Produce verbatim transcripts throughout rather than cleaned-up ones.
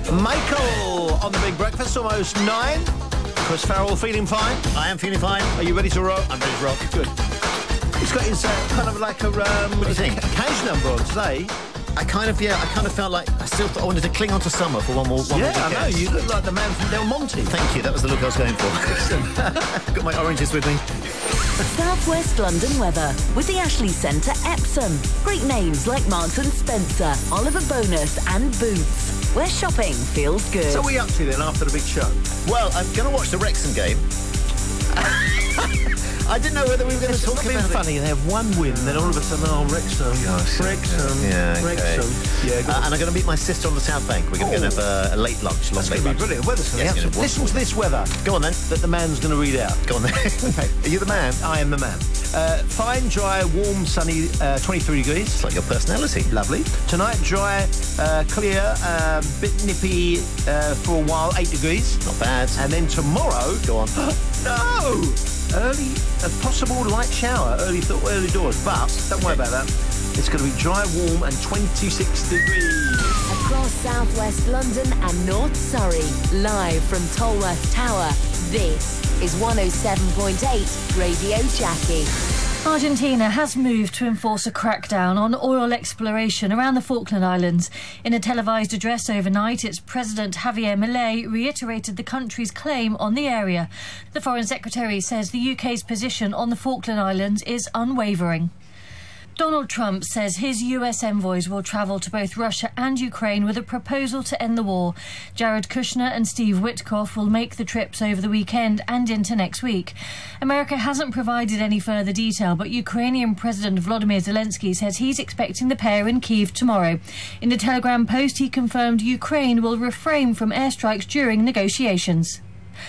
Michael on the Big Breakfast, almost nine. Chris Farrell, feeling fine? I am feeling fine. Are you ready to rock? I'm ready to rock. Good. He's got his uh, kind of like a, um, what do you think? A cage number on today. I kind of, yeah, I kind of felt like I still thought I wanted to cling on to summer for one more one Yeah, more I know. You look like the man from Del Monte. Thank you, that was the look I was going for. Got my oranges with me. South West London weather with the Ashley Centre Epsom. Great names like Marks and Spencer, Oliver Bonus and Boots, where shopping feels good. So what are you up to then after the big show? Well, I'm going to watch the Wrexham game. I didn't know whether we were going to talk It's not about being funny. They have one win, then all of a sudden, oh, Wrexham, Gosh, Wrexham, yeah, okay. Wrexham. Yeah, Uh, and I'm going to meet my sister on the South Bank. We're going to Oh. have uh, a late lunch, long That's late going to be lunch. brilliant. Weather's going to Yes, be it's absolutely. Listen to this weather Go on then. that the man's going to read out. Go on then. Okay. Are you the man? I am the man. Uh, fine, dry, warm, sunny, uh, twenty-three degrees. It's like your personality. Lovely. Tonight, dry, uh, clear, uh, bit nippy uh, for a while, eight degrees. Not bad. And then tomorrow, Go on. no! Early, a possible light shower, early th- early doors, but don't worry about that. It's going to be dry, warm, and twenty-six degrees. Across South West London and North Surrey, live from Tolworth Tower, this is one oh seven point eight Radio Jackie. Argentina has moved to enforce a crackdown on oil exploration around the Falkland Islands. In a televised address overnight, its President Javier Milei reiterated the country's claim on the area. The Foreign Secretary says the U K's position on the Falkland Islands is unwavering. Donald Trump says his U S envoys will travel to both Russia and Ukraine with a proposal to end the war. Jared Kushner and Steve Witkoff will make the trips over the weekend and into next week. America hasn't provided any further detail, but Ukrainian President Volodymyr Zelensky says he's expecting the pair in Kyiv tomorrow. In the Telegram post, he confirmed Ukraine will refrain from airstrikes during negotiations.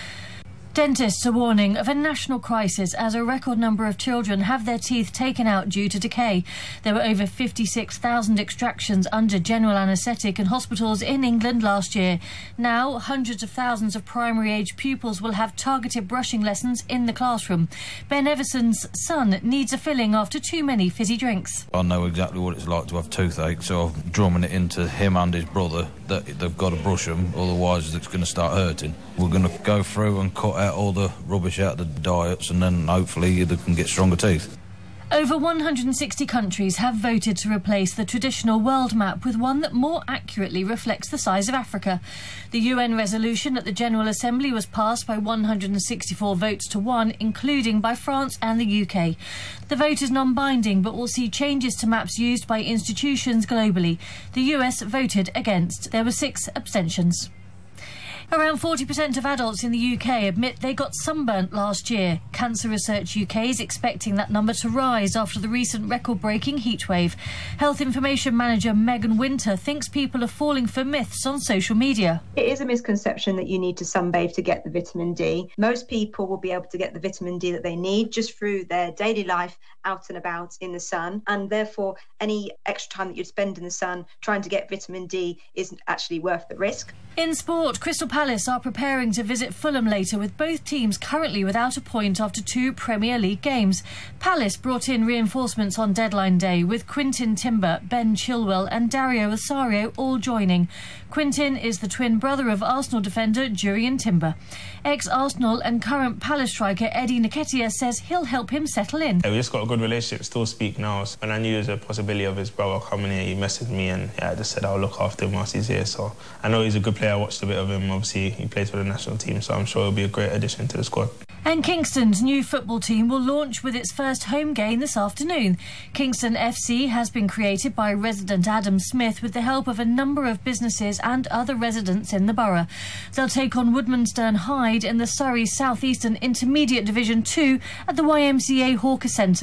Dentists are warning of a national crisis as a record number of children have their teeth taken out due to decay. There were over fifty-six thousand extractions under general anaesthetic in hospitals in England last year. Now, hundreds of thousands of primary-age pupils will have targeted brushing lessons in the classroom. Ben Everson's son needs a filling after too many fizzy drinks. I know exactly what it's like to have toothache, so I'm drumming it into him and his brother that they've got to brush them, otherwise it's going to start hurting. We're going to go through and cut out all the rubbish out of the diets, and then hopefully they can get stronger teeth. Over one hundred sixty countries have voted to replace the traditional world map with one that more accurately reflects the size of Africa. The U N resolution at the General Assembly was passed by one hundred sixty-four votes to one, including by France and the U K. The vote is non-binding but will see changes to maps used by institutions globally. The U S voted against. There were six abstentions. Around forty percent of adults in the U K admit they got sunburnt last year. Cancer Research U K is expecting that number to rise after the recent record-breaking heatwave. Health Information Manager Megan Winter thinks people are falling for myths on social media. It is a misconception that you need to sunbathe to get the vitamin D. Most people will be able to get the vitamin D that they need just through their daily life out and about in the sun, and therefore any extra time that you'd spend in the sun trying to get vitamin D isn't actually worth the risk. In sport, Crystal Palace are preparing to visit Fulham later, with both teams currently without a point after two Premier League games. Palace brought in reinforcements on deadline day, with Quintin Timber, Ben Chilwell and Dario Osario all joining. Quintin is the twin brother of Arsenal defender Jurrien Timber. Ex-Arsenal and current Palace striker Eddie Nketiah says he'll help him settle in. Yeah, we just got a good relationship, still speak now. When I knew there was a possibility of his brother coming here, he messaged me and yeah, I just said I'll look after him whilst he's here. So I know he's a good player. I watched a bit of him. Obviously, he plays for the national team, so I'm sure he'll be a great addition to the squad. And Kingston's new football team will launch with its first home game this afternoon. Kingston F C has been created by resident Adam Smith with the help of a number of businesses and other residents in the borough. They'll take on Woodmansterne Hyde in the Surrey South Eastern Intermediate Division two at the Y M C A Hawker Centre.